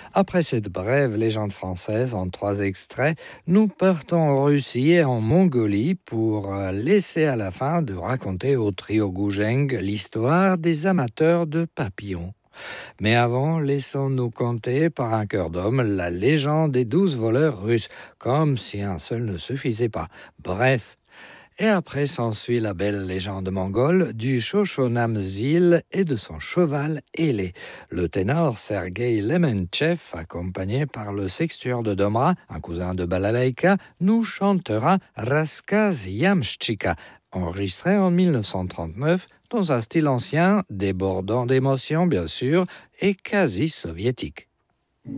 Après cette brève légende française en 3 extraits, nous partons en Russie et en Mongolie pour laisser à la fin de raconter au trio Goujeng l'histoire des amateurs de papillons. Mais avant, laissons-nous conter par un cœur d'homme la légende des 12 voleurs russes, comme si un seul ne suffisait pas. Bref. Et après s'ensuit la belle légende mongole du Shoshonam-Zil et de son cheval ailé. Le ténor Sergei Lementchev, accompagné par le sextueur de Domra, un cousin de Balalaïka, nous chantera Raskaz Yamshchika, enregistré en 1939 dans un style ancien, débordant d'émotions bien sûr, et quasi soviétique.